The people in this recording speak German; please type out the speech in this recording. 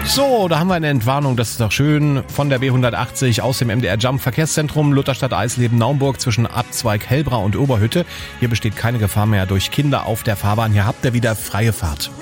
So, da haben wir eine Entwarnung, das ist doch schön. Von der B180 aus dem MDR Jump Verkehrszentrum Lutherstadt Eisleben-Naumburg zwischen Abzweig Hellbra und Oberhütte. Hier besteht keine Gefahr mehr durch Kinder auf der Fahrbahn. Hier habt ihr wieder freie Fahrt.